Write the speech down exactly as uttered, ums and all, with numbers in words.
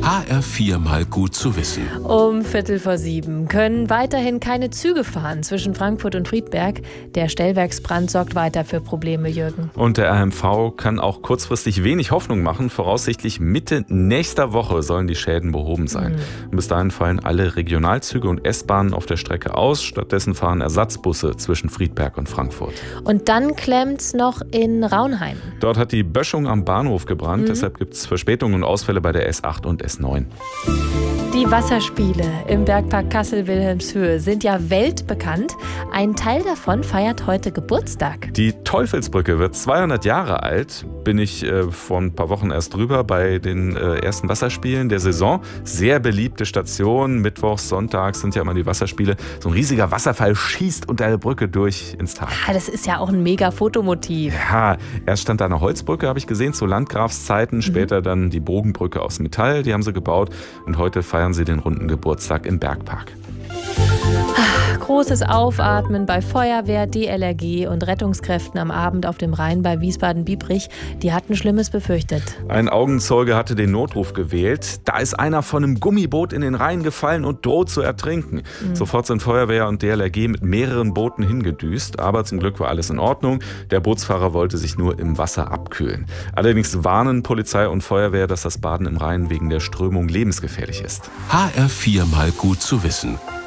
H R vier mal gut zu wissen. Um Viertel vor sieben können weiterhin keine Züge fahren zwischen Frankfurt und Friedberg. Der Stellwerksbrand sorgt weiter für Probleme, Jürgen. Und der R M V kann auch kurzfristig wenig Hoffnung machen. Voraussichtlich Mitte nächster Woche sollen die Schäden behoben sein. Mhm. Bis dahin fallen alle Regionalzüge und S-Bahnen auf der Strecke aus. Stattdessen fahren Ersatzbusse zwischen Friedberg und Frankfurt. Und dann klemmt's noch in Raunheim. Dort hat die Böschung am Bahnhof gebrannt. Mhm. Deshalb gibt es Verspätungen und Ausfälle bei der S acht und S neun. Die Wasserspiele im Bergpark Kassel-Wilhelmshöhe sind ja weltbekannt. Ein Teil davon feiert heute Geburtstag. Die Teufelsbrücke wird zweihundert Jahre alt. Bin ich äh, vor ein paar Wochen erst drüber bei den äh, ersten Wasserspielen der Saison. Sehr beliebte Station. Mittwochs, sonntags sind ja immer die Wasserspiele. So ein riesiger Wasserfall schießt unter der Brücke durch ins Tal. Ja, das ist ja auch ein mega Fotomotiv. Ja, erst stand da eine Holzbrücke, habe ich gesehen, zu Landgrafszeiten. Später mhm. dann die Bogenbrücke aus Metall, die haben sie gebaut. Und heute feiern sie den runden Geburtstag im Bergpark. Großes Aufatmen bei Feuerwehr, D L R G und Rettungskräften am Abend auf dem Rhein bei Wiesbaden-Biebrich. Die hatten Schlimmes befürchtet. Ein Augenzeuge hatte den Notruf gewählt. Da ist einer von einem Gummiboot in den Rhein gefallen und droht zu ertrinken. Mhm. Sofort sind Feuerwehr und D L R G mit mehreren Booten hingedüst. Aber zum Glück war alles in Ordnung. Der Bootsfahrer wollte sich nur im Wasser abkühlen. Allerdings warnen Polizei und Feuerwehr, dass das Baden im Rhein wegen der Strömung lebensgefährlich ist. H R vier mal gut zu wissen.